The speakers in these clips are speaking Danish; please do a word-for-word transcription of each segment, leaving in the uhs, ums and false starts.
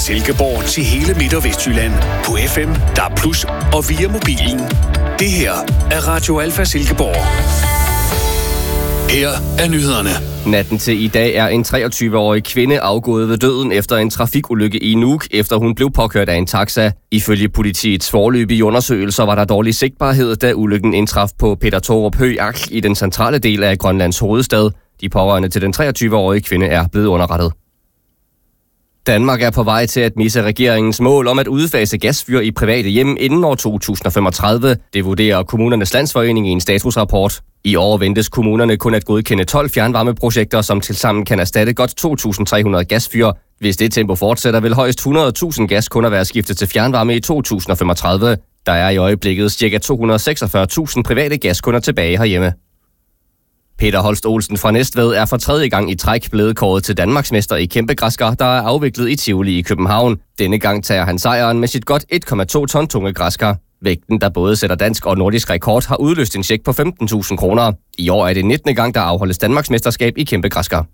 Silkeborg til hele Midt- og Vestjylland på F M, D A B plus, og via mobilen. Det her er Radio Alfa Silkeborg. Her er nyhederne. Natten til i dag er en treogtyve-årig kvinde afgået ved døden efter en trafikulykke i Nuuk, efter hun blev påkørt af en taxa. Ifølge politiets foreløbige undersøgelser var der dårlig sigtbarhed, da ulykken indtraf på Peter Thorup Højak i den centrale del af Grønlands hovedstad. De pårørende til den treogtyve-årige kvinde er blevet underrettet. Danmark er på vej til at misse regeringens mål om at udfase gasfyr i private hjem inden år to tusind og femogtredive. Det vurderer Kommunernes Landsforening i en statusrapport. I år ventes kommunerne kun at godkende tolv fjernvarmeprojekter, som tilsammen kan erstatte godt to tusind tre hundrede gasfyr. Hvis det tempo fortsætter, vil højst hundrede tusind gaskunder være skiftet til fjernvarme i to tusind og femogtredive. Der er i øjeblikket ca. to hundrede og seksogfyrre tusind private gaskunder tilbage herhjemme. Peter Holst Olsen fra Næstved er for tredje gang i træk blevet kåret til Danmarksmester i kæmpegræskar, der er afviklet i Tivoli i København. Denne gang tager han sejren med sit godt et komma to ton tunge græskar. Vægten, der både sætter dansk og nordisk rekord, har udløst en check på femten tusind kroner. I år er det nittende gang, der afholdes Danmarksmesterskab i kæmpegræskar.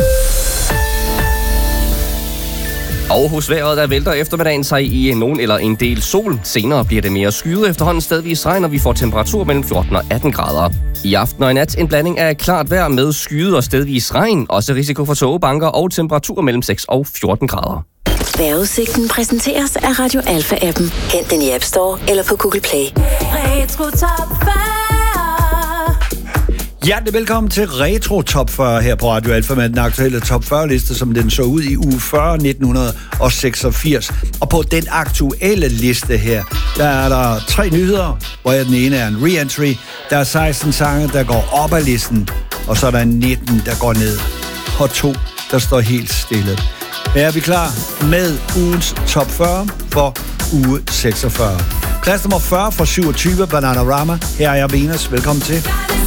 Og hos vejret, der vælter eftermiddagen sig i nogen eller en del sol. Senere bliver det mere skyet, efterhånden stedvis regn, og vi får temperatur mellem fjorten og atten grader. I aften og i nat en blanding af klart vejr med skyet og stedvis regn. Også risiko for tågebanker og temperatur mellem seks og fjorten grader. Vejrudsigten præsenteres af Radio Alfa-appen. Hent den i App Store eller på Google Play. Retro Top fyrre. Hjertelig velkommen til Retro Top fyrre her på Radio Alfa med den aktuelle Top fyrre-liste, som den så ud i uge fyrre nitten seksogfirs. Og på den aktuelle liste her, der er der tre nyheder, hvor den ene er en re-entry. Der er seksten sange, der går op ad listen, og så er der nitten, der går ned. Og to, der står helt stille. Er vi klar med ugens Top fyrre for uge seksogfyrre. Plads nummer fyrre fra syvogtyve, Bananarama. Her er jeg, Venus. Velkommen til.